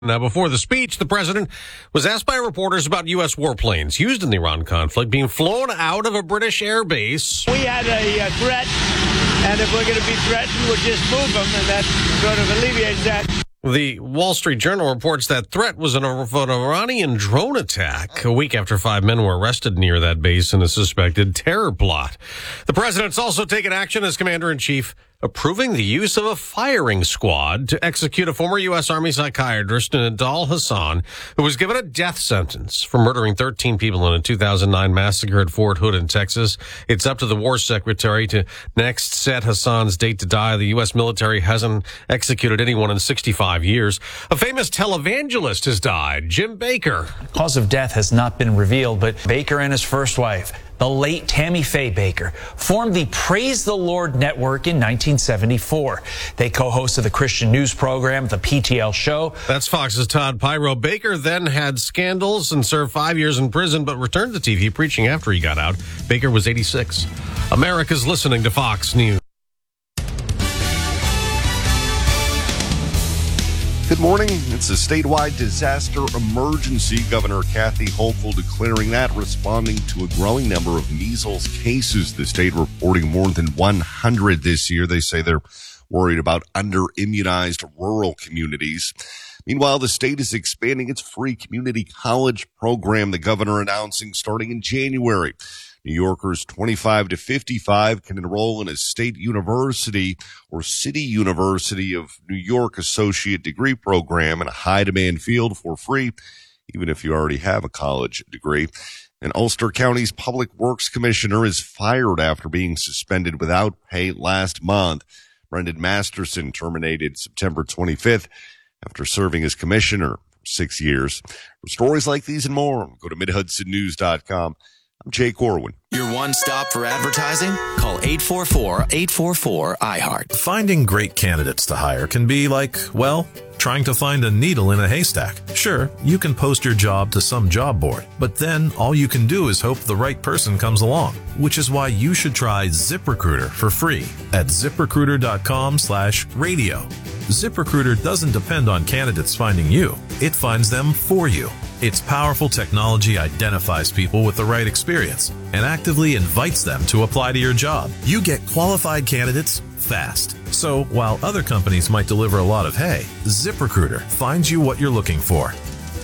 Now, before the speech, the president was asked by reporters about U.S. warplanes used in the Iran conflict being flown out of a British air base. We had a threat, and if we're going to be threatened, we'll just move them, and that sort of alleviates that. The Wall Street Journal reports that threat was an Iranian drone attack a week after 5 men were arrested near that base in a suspected terror plot. The president's also taken action as commander-in-chief, approving the use of a firing squad to execute a former U.S. Army psychiatrist, Nidal Hasan, who was given a death sentence for murdering 13 people in a 2009 massacre at Fort Hood in Texas. It's up to the War Secretary to next set Hasan's date to die. The U.S. military hasn't executed anyone in 65 years. A famous televangelist has died, Jim Bakker. Cause of death has not been revealed, but Bakker and his first wife, the late Tammy Faye Bakker, formed the Praise the Lord Network in 1974. They co-hosted the Christian news program, The PTL Show. That's Fox's Todd Pyro. Bakker then had scandals and served 5 years in prison, but returned to TV preaching after he got out. Bakker was 86. America's listening to Fox News. Good morning. It's a statewide disaster emergency. Governor Kathy Hochul declaring that, responding to a growing number of measles cases. The state reporting more than 100 this year. They say they're worried about under-immunized rural communities. Meanwhile, the state is expanding its free community college program, the governor announcing starting in January. New Yorkers 25 to 55 can enroll in a state university or City University of New York associate degree program in a high-demand field for free, even if you already have a college degree. And Ulster County's Public Works Commissioner is fired after being suspended without pay last month. Brendan Masterson terminated September 25th after serving as commissioner for 6 years. For stories like these and more, go to MidHudsonNews.com. I'm Jay Corwin. Your one stop for advertising? Call 844-844-IHEART. Finding great candidates to hire can be like, well, trying to find a needle in a haystack. Sure, you can post your job to some job board, but then all you can do is hope the right person comes along, which is why you should try ZipRecruiter for free at ZipRecruiter.com/radio. ZipRecruiter doesn't depend on candidates finding you. It finds them for you. Its powerful technology identifies people with the right experience and actively invites them to apply to your job. You get qualified candidates fast. So while other companies might deliver a lot of hay, ZipRecruiter finds you what you're looking for.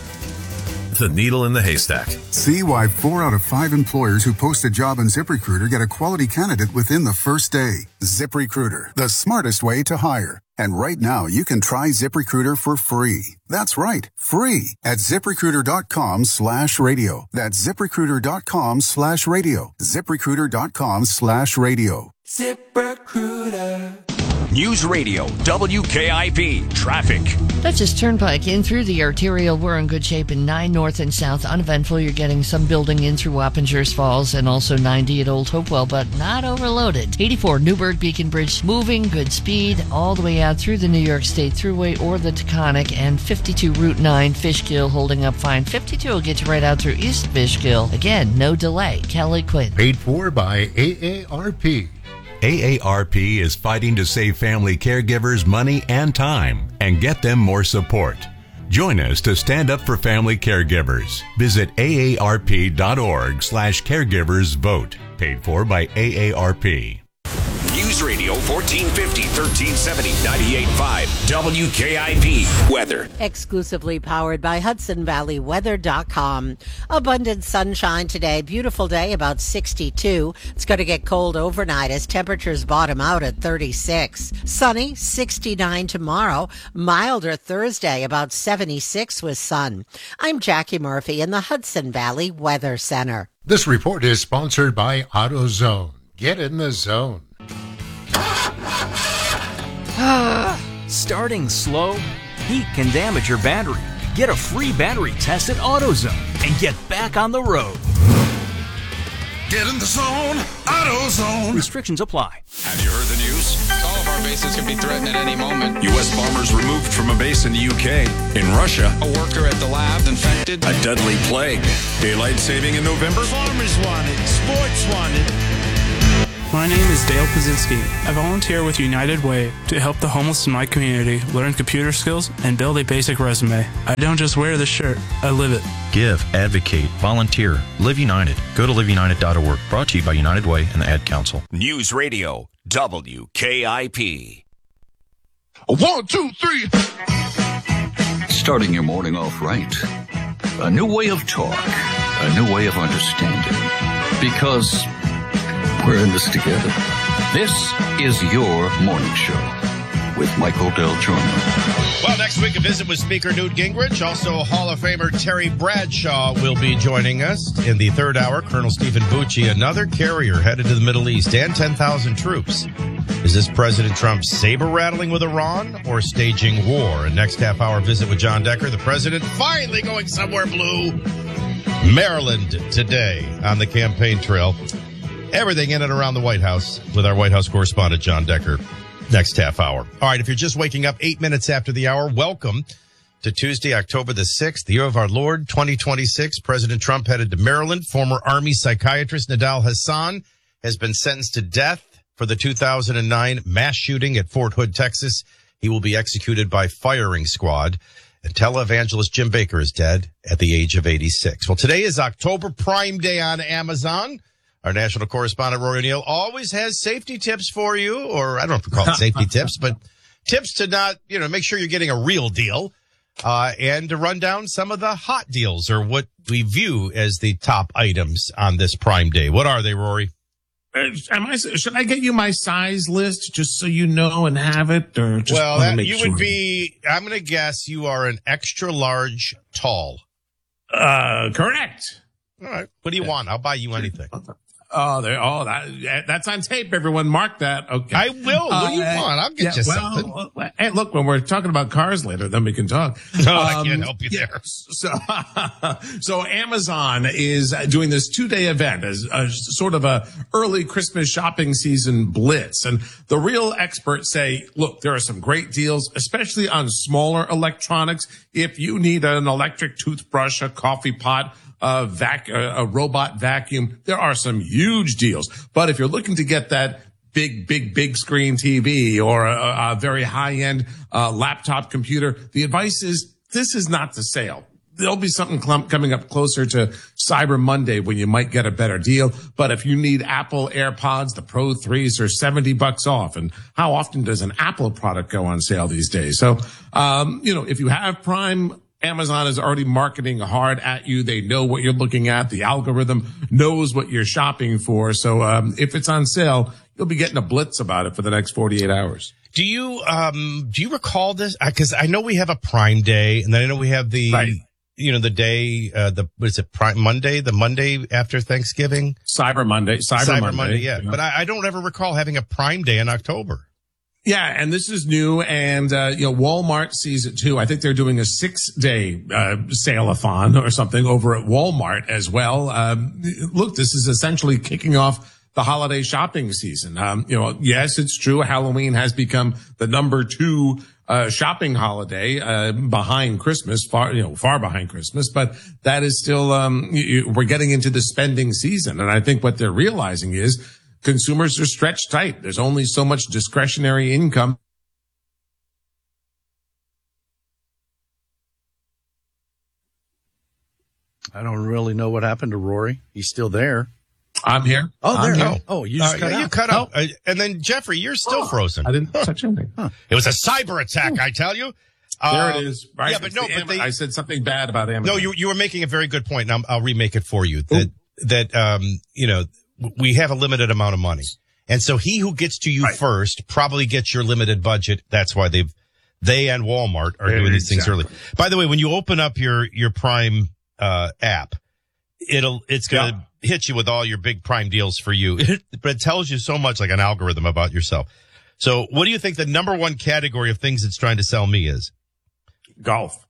The needle in the haystack. See why 4 out of 5 employers who post a job on ZipRecruiter get a quality candidate within the first day. ZipRecruiter, the smartest way to hire. And right now, you can try ZipRecruiter for free. That's right, free at ZipRecruiter.com/radio. That's ZipRecruiter.com/radio. ZipRecruiter.com/radio. ZipRecruiter. News Radio, WKIP, traffic. Dutchess Turnpike in through the arterial. We're in good shape in 9 north and south. Uneventful. You're getting some building in through Wappingers Falls and also 90 at Old Hopewell, but not overloaded. 84 Newburgh Beacon Bridge moving, good speed all the way out through the New York State Thruway or the Taconic, and 52 Route 9 Fishkill holding up fine. 52 will get you right out through East Fishkill. Again, no delay. Kelly Quinn. Paid for by AARP. AARP is fighting to save family caregivers money and time and get them more support. Join us to stand up for family caregivers. Visit aarp.org/caregiversvote. Paid for by AARP. News Radio 1450, 1370, 98.5, WKIP. Weather. Exclusively powered by HudsonValleyWeather.com. Abundant sunshine today. Beautiful day, about 62. It's going to get cold overnight as temperatures bottom out at 36. Sunny, 69 tomorrow. Milder Thursday, about 76 with sun. I'm Jackie Murphy in the Hudson Valley Weather Center. This report is sponsored by AutoZone. Get in the zone. Starting slow? Heat can damage your battery. Get a free battery test at AutoZone and get back on the road. Get in the zone, AutoZone. Restrictions apply. Have you heard the news? All of our bases could be threatened at any moment. U.S. bombers removed from a base in the U.K. In Russia, a worker at the lab infected. A deadly plague. Daylight saving in November. Farmers wanted, sports wanted. My name is Dale Pazinski. I volunteer with United Way to help the homeless in my community learn computer skills and build a basic resume. I don't just wear the shirt, I live it. Give, advocate, volunteer. Live United. Go to liveunited.org. Brought to you by United Way and the Ad Council. News Radio WKIP. 1, 2, 3. Starting your morning off right. A new way of talk. A new way of understanding. Because we're in this together. This is your morning show with Michael Del Giorno. Well, next week a visit with Speaker Newt Gingrich. Also, Hall of Famer Terry Bradshaw will be joining us. In the third hour, Colonel Stephen Bucci, another carrier headed to the Middle East, and 10,000 troops. Is this President Trump saber-rattling with Iran or staging war? And next half-hour visit with John Decker, the president finally going somewhere blue. Maryland today on the campaign trail. Everything in and around the White House with our White House correspondent, John Decker, next half hour. All right, if you're just waking up 8 minutes after the hour, welcome to Tuesday, October the 6th, the year of our Lord, 2026. President Trump headed to Maryland. Former Army psychiatrist Nidal Hasan has been sentenced to death for the 2009 mass shooting at Fort Hood, Texas. He will be executed by firing squad. And televangelist Jim Bakker is dead at the age of 86. Well, today is October Prime Day on Amazon. Our national correspondent, Rory O'Neill, always has safety tips for you, or I don't know if we call it safety tips, but tips to not, make sure you're getting a real deal, and to run down some of the hot deals or what we view as the top items on this Prime Day. What are they, Rory? Should I get you my size list just so you know and have it? Or just would be, I'm going to guess you are an extra large tall. Correct. All right. What do you want? I'll buy you anything. That's on tape, everyone. Mark that. Okay. I will. What do you want? I'll get you something. Hey, look, when we're talking about cars later, then we can talk. I can't help you there. So Amazon is doing this 2-day event as sort of a early Christmas shopping season blitz. And the real experts say, look, there are some great deals, especially on smaller electronics. If you need an electric toothbrush, a coffee pot, a robot vacuum, there are some huge deals. But if you're looking to get that big screen TV or a very high-end laptop computer, the advice is this is not the sale. There'll be something coming up closer to Cyber Monday when you might get a better deal. But if you need Apple AirPods, the Pro 3s are $70 off. And how often does an Apple product go on sale these days? So, if you have Prime, Amazon is already marketing hard at you. They know what you're looking at. The algorithm knows what you're shopping for. So if it's on sale, you'll be getting a blitz about it for the next 48 hours. Do you recall this? Because I know we have a Prime Day, and then I know we have the the day what is it, Prime Monday, the Monday after Thanksgiving, Cyber Monday, Cyber Monday, yeah. But I don't ever recall having a Prime Day in October. Yeah, and this is new, and Walmart sees it too. I think they're doing a 6-day sale-a-thon or something over at Walmart as well. Look, this is essentially kicking off the holiday shopping season. Yes, it's true. Halloween has become the number 2 shopping holiday behind Christmas, far behind Christmas, but that is still we're getting into the spending season, and I think what they're realizing is consumers are stretched tight. There's only so much discretionary income. I don't really know what happened to Rory. He's still there. I'm here. Oh, there. No. Oh, you just cut out. You cut out. And then, Jeffrey, you're still frozen. I didn't touch anything. It was a cyber attack, I tell you. There it is. Right? Yeah, but I said something bad about Amazon. No, you were making a very good point, and I'll remake it for you. We have a limited amount of money. And so he who gets to you first probably gets your limited budget. That's why they and Walmart are doing these things early. By the way, when you open up your Prime app, it's going to hit you with all your big Prime deals for you. But it tells you so much, like an algorithm, about yourself. So what do you think the number one category of things it's trying to sell me is? Golf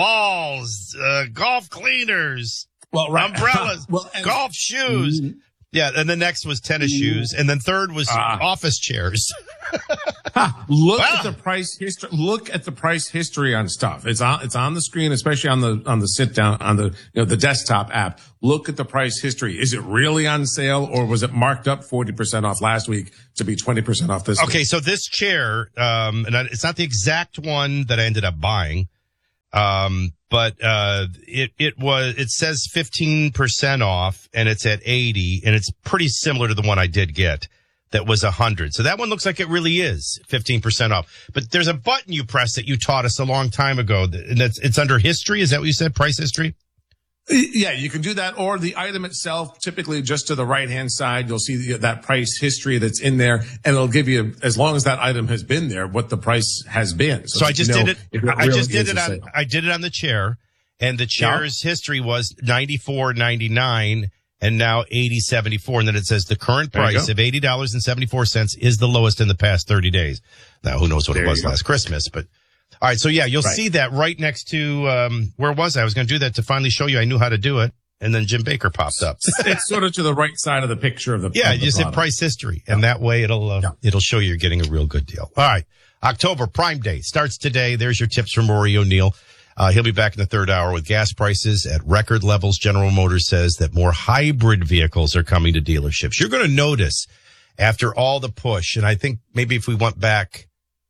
balls, golf cleaners, umbrellas, golf shoes. Yeah, and the next was tennis shoes, and then third was office chairs. Look at the price history. Look at the price history on stuff. It's on the screen, especially on the sit down on the desktop app. Look at the price history. Is it really on sale, or was it marked up 40% off last week to be 20% off this week? Okay, so this chair, and it's not the exact one that I ended up buying. But it says 15% off, and it's at 80, and it's pretty similar to the one I did get that was 100. So that one looks like it really is 15% off. But there's a button you press that you taught us a long time ago, and it's under history. Is that what you said? Price history? Yeah, you can do that, or the item itself, typically just to the right-hand side, you'll see that price history that's in there, and it'll give you, as long as that item has been there, what the price has been. So I just did it. I did it on the chair, and the chair's history was $94.99, and now $80.74, and then it says the current price of $80.74 is the lowest in the past 30 days. Now, who knows what it was last Christmas, but. All right, so yeah, you'll see that right next to, where was I? I was going to do that to finally show you I knew how to do it, and then Jim Baker popped up. It's sort of to the right side of the picture of the Yeah, you said price history, and that way it'll show you you're getting a real good deal. All right, October Prime Day starts today. There's your tips from Rory O'Neill. He'll be back in the third hour with gas prices at record levels. General Motors says that more hybrid vehicles are coming to dealerships. You're going to notice after all the push, and I think maybe if we went back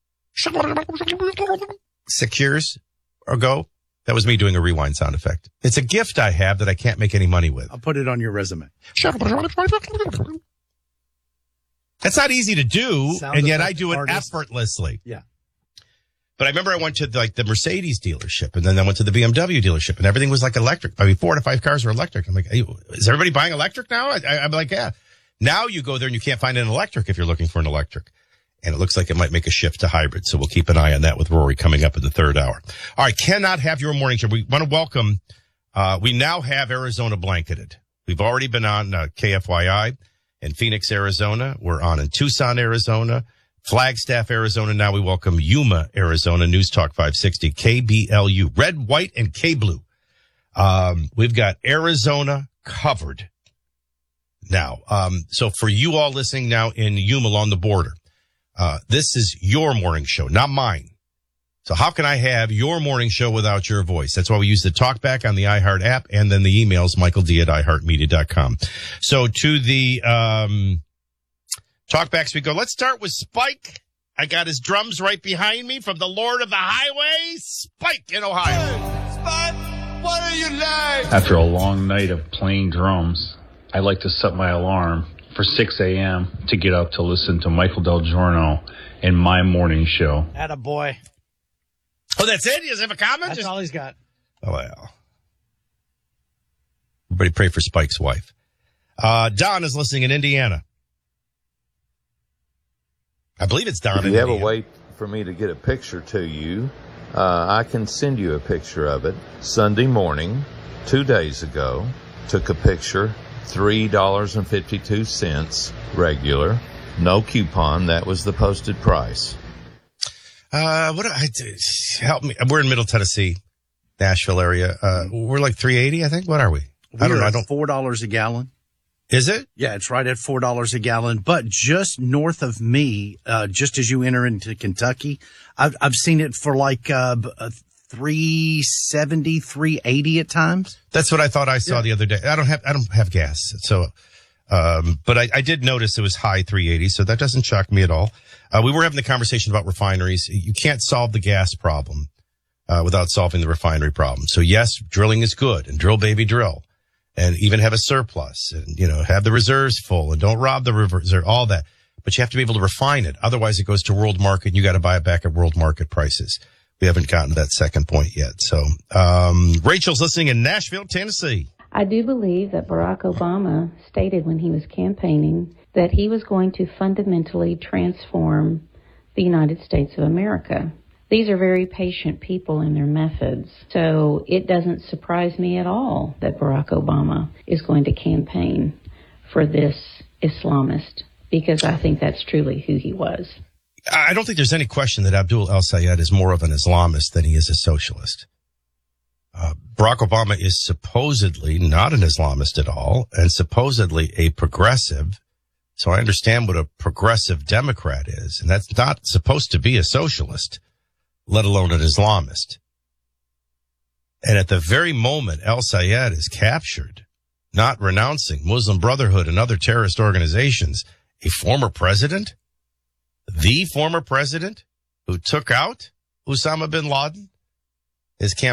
6 years ago, that was me doing a rewind sound effect. It's a gift I have that I can't make any money with. I'll put it on your resume. That's not easy to do, and yet I do it effortlessly. Yeah. But I remember I went to the Mercedes dealership, and then I went to the BMW dealership, and everything was like electric. I mean, 4 out of 5 cars were electric. I'm like, hey, is everybody buying electric now? I'm like, yeah. Now you go there and you can't find an electric if you're looking for an electric. And it looks like it might make a shift to hybrid. So we'll keep an eye on that with Rory coming up in the third hour. All right. Cannot have your morning show. We want to welcome, we now have Arizona blanketed. We've already been on KFYI in Phoenix, Arizona. We're on in Tucson, Arizona, Flagstaff, Arizona. Now we welcome Yuma, Arizona, News Talk 560, KBLU, red, white, and K-blue. We've got Arizona covered now. So for you all listening now in Yuma along the border, this is your morning show, not mine. So how can I have your morning show without your voice? That's why we use the talkback on the iHeart app and then the emails, michaeld@iheartmedia.com. So to the talkbacks we go. Let's start with Spike. I got his drums right behind me from the Lord of the Highway, Spike in Ohio. Hey, Spike, what are you like? After a long night of playing drums, I like to set my alarm for 6 a.m. to get up to listen to Michael Del Giorno in my morning show. Attaboy. Oh, that's it? He doesn't have a comment? That's all he's got. Oh, well. Everybody pray for Spike's wife. Don is listening in Indiana. I believe it's Don in Indiana. If you have a way for me to get a picture to you, I can send you a picture of it. Sunday morning, 2 days ago, took a picture, $3.52 regular, no coupon. That was the posted price. What do I do? Help me. We're in Middle Tennessee, Nashville area. We're like $3.80, I think. What are we? I don't know. $4 a gallon. Is it? Yeah, it's right at $4 a gallon. But just north of me, just as you enter into Kentucky, I've seen it for like $3.70, $3.80 at times. That's what I thought I saw the other day. I don't have gas, so. But I did notice it was high $3.80, so that doesn't shock me at all. We were having the conversation about refineries. You can't solve the gas problem without solving the refinery problem. So yes, drilling is good, and drill, baby, drill, and even have a surplus, and have the reserves full, and don't rob the reserve, all that. But you have to be able to refine it. Otherwise, it goes to world market, and you got to buy it back at world market prices. We haven't gotten to that second point yet. So Rachel's listening in Nashville, Tennessee. I do believe that Barack Obama stated when he was campaigning that he was going to fundamentally transform the United States of America. These are very patient people in their methods, so it doesn't surprise me at all that Barack Obama is going to campaign for this Islamist, because I think that's truly who he was. I don't think there's any question that Abdul El-Sayed is more of an Islamist than he is a socialist. Barack Obama is supposedly not an Islamist at all and supposedly a progressive. So I understand what a progressive Democrat is, and that's not supposed to be a socialist, let alone an Islamist. And at the very moment El Sayed is captured, not renouncing Muslim Brotherhood and other terrorist organizations, a former president, the former president who took out Osama bin Laden, his campaign